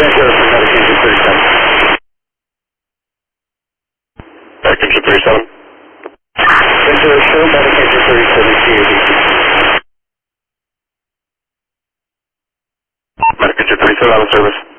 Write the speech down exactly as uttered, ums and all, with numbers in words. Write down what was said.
Echo for Medic Engine thirty-seven. Medic Engine thirty-seven. Echo show Medic Engine thirty-seven C A D. Medic Engine thirty-seven out of service.